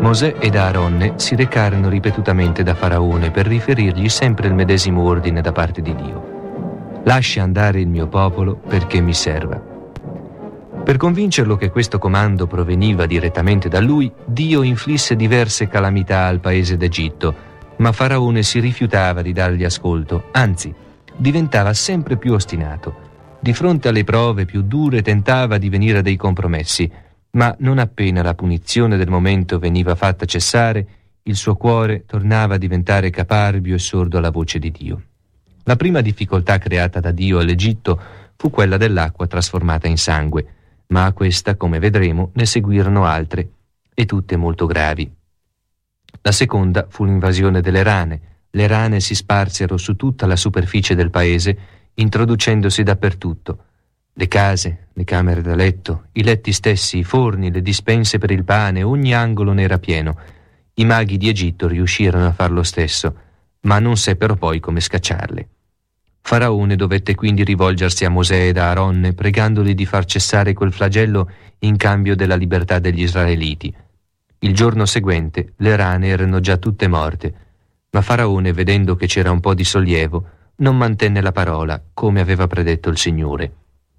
Mosè ed Aaronne si recarono ripetutamente da Faraone per riferirgli sempre il medesimo ordine da parte di Dio: lascia andare il mio popolo perché mi serva. Per convincerlo che questo comando proveniva direttamente da lui, Dio inflisse diverse calamità al paese d'Egitto, ma Faraone si rifiutava di dargli ascolto, anzi, diventava sempre più ostinato. Di fronte alle prove più dure tentava di venire a dei compromessi, ma non appena la punizione del momento veniva fatta cessare, il suo cuore tornava a diventare caparbio e sordo alla voce di Dio. La prima difficoltà creata da Dio all'Egitto fu quella dell'acqua trasformata in sangue, ma a questa, come vedremo, ne seguirono altre, e tutte molto gravi. La seconda fu l'invasione delle rane. Le rane si sparsero su tutta la superficie del paese, introducendosi dappertutto. Le case, le camere da letto, i letti stessi, i forni, le dispense per il pane, ogni angolo ne era pieno. I maghi di Egitto riuscirono a far lo stesso, ma non seppero poi come scacciarle. Faraone dovette quindi rivolgersi a Mosè ed Aaronne, pregandoli di far cessare quel flagello in cambio della libertà degli israeliti. Il giorno seguente le rane erano già tutte morte, ma Faraone, vedendo che c'era un po' di sollievo, non mantenne la parola, come aveva predetto il Signore.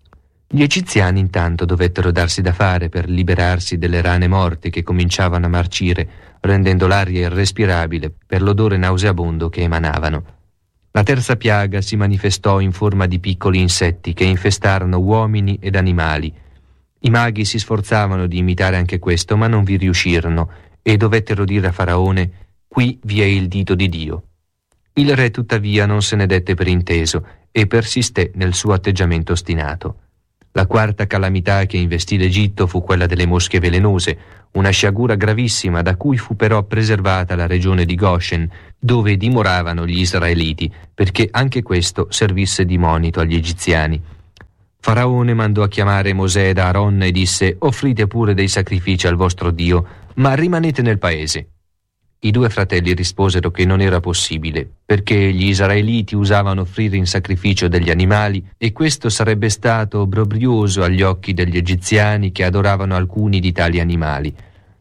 Gli egiziani intanto dovettero darsi da fare per liberarsi delle rane morte che cominciavano a marcire, rendendo l'aria irrespirabile per l'odore nauseabondo che emanavano. La terza piaga si manifestò in forma di piccoli insetti che infestarono uomini ed animali. I maghi si sforzavano di imitare anche questo, ma non vi riuscirono e dovettero dire a Faraone: «Qui vi è il dito di Dio». Il re tuttavia non se ne dette per inteso e persisté nel suo atteggiamento ostinato. La quarta calamità che investì l'Egitto fu quella delle mosche velenose, una sciagura gravissima da cui fu però preservata la regione di Goshen, dove dimoravano gli israeliti, perché anche questo servisse di monito agli egiziani. Faraone mandò a chiamare Mosè ed Aaronne e disse: «Offrite pure dei sacrifici al vostro Dio, ma rimanete nel paese». I due fratelli risposero che non era possibile, perché gli israeliti usavano offrire in sacrificio degli animali e questo sarebbe stato obbrobrioso agli occhi degli egiziani che adoravano alcuni di tali animali.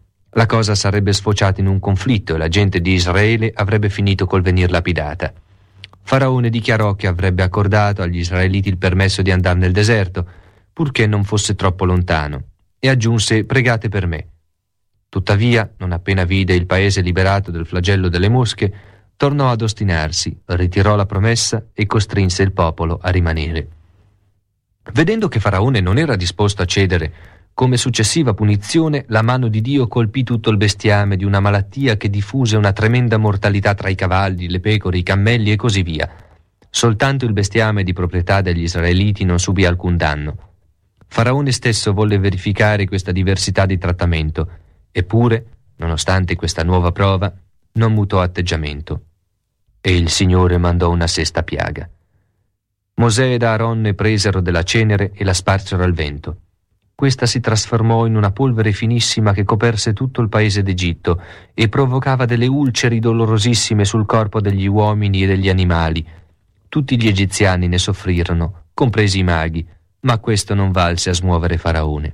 La cosa sarebbe sfociata in un conflitto e la gente di Israele avrebbe finito col venir lapidata. Faraone dichiarò che avrebbe accordato agli israeliti il permesso di andare nel deserto, purché non fosse troppo lontano, e aggiunse: «Pregate per me». Tuttavia, non appena vide il paese liberato del flagello delle mosche, tornò ad ostinarsi, ritirò la promessa e costrinse il popolo a rimanere. Vedendo che Faraone non era disposto a cedere, come successiva punizione, la mano di Dio colpì tutto il bestiame di una malattia che diffuse una tremenda mortalità tra i cavalli, le pecore, i cammelli e così via. Soltanto il bestiame di proprietà degli israeliti non subì alcun danno. Faraone stesso volle verificare questa diversità di trattamento. Eppure, nonostante questa nuova prova, non mutò atteggiamento. E il Signore mandò una sesta piaga. Mosè ed Aaronne presero della cenere e la sparsero al vento. Questa si trasformò in una polvere finissima che coperse tutto il paese d'Egitto e provocava delle ulceri dolorosissime sul corpo degli uomini e degli animali. Tutti gli egiziani ne soffrirono, compresi i maghi, ma questo non valse a smuovere Faraone.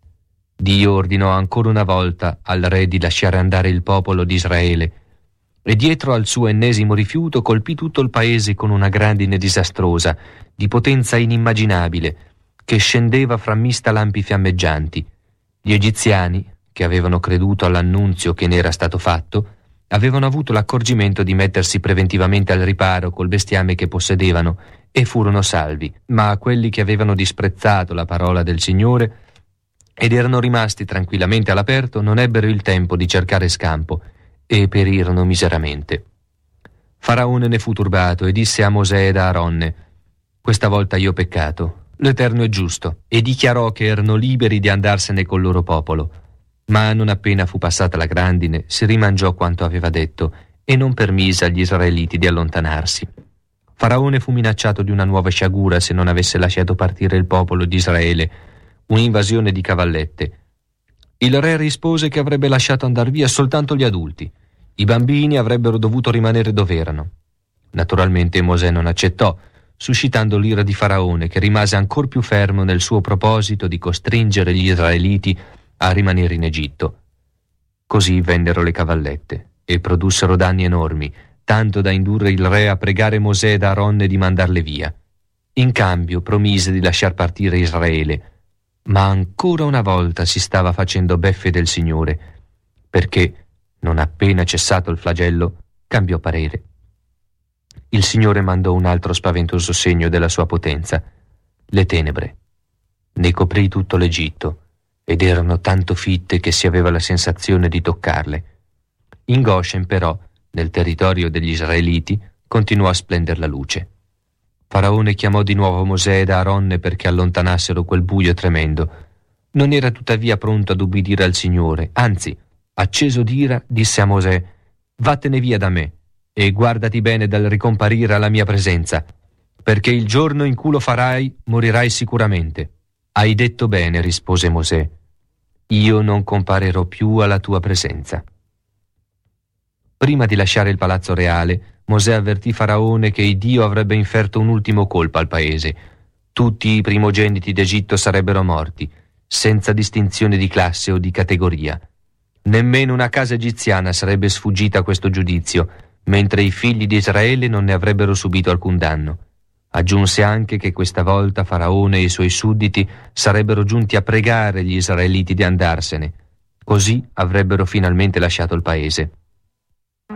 Dio ordinò ancora una volta al re di lasciare andare il popolo di Israele e dietro al suo ennesimo rifiuto colpì tutto il paese con una grandine disastrosa, di potenza inimmaginabile, che scendeva fra mista lampi fiammeggianti. Gli egiziani, che avevano creduto all'annunzio che ne era stato fatto, avevano avuto l'accorgimento di mettersi preventivamente al riparo col bestiame che possedevano e furono salvi, ma a quelli che avevano disprezzato la parola del Signore ed erano rimasti tranquillamente all'aperto non ebbero il tempo di cercare scampo e perirono miseramente. Faraone ne fu turbato e disse a Mosè ed Aaronne: «Questa volta io ho peccato, l'Eterno è giusto», e dichiarò che erano liberi di andarsene col loro popolo. Ma non appena fu passata la grandine, si rimangiò quanto aveva detto e non permise agli israeliti di allontanarsi. Faraone fu minacciato di una nuova sciagura se non avesse lasciato partire il popolo di Israele, un'invasione di cavallette. Il re rispose che avrebbe lasciato andar via soltanto gli adulti. I bambini avrebbero dovuto rimanere dove erano. Naturalmente Mosè non accettò, suscitando l'ira di Faraone, che rimase ancor più fermo nel suo proposito di costringere gli israeliti a rimanere in Egitto. Così vennero le cavallette e produssero danni enormi, tanto da indurre il re a pregare Mosè ed Aaronne di mandarle via. In cambio promise di lasciar partire Israele, ma ancora una volta si stava facendo beffe del Signore, perché, non appena cessato il flagello, cambiò parere. Il Signore mandò un altro spaventoso segno della sua potenza, le tenebre. Ne coprì tutto l'Egitto, ed erano tanto fitte che si aveva la sensazione di toccarle. In Goshen, però, nel territorio degli Israeliti, continuò a splender la luce. Faraone chiamò di nuovo Mosè ed Aaronne perché allontanassero quel buio tremendo. Non era tuttavia pronto ad ubbidire al Signore, anzi, acceso d'ira, disse a Mosè: «Vattene via da me e guardati bene dal ricomparire alla mia presenza, perché il giorno in cui lo farai morirai sicuramente». «Hai detto bene», rispose Mosè, «io non comparirò più alla tua presenza». Prima di lasciare il palazzo reale, Mosè avvertì Faraone che Dio avrebbe inferto un ultimo colpo al paese. Tutti i primogeniti d'Egitto sarebbero morti, senza distinzione di classe o di categoria. Nemmeno una casa egiziana sarebbe sfuggita a questo giudizio, mentre i figli di Israele non ne avrebbero subito alcun danno. Aggiunse anche che questa volta Faraone e i suoi sudditi sarebbero giunti a pregare gli israeliti di andarsene. Così avrebbero finalmente lasciato il paese.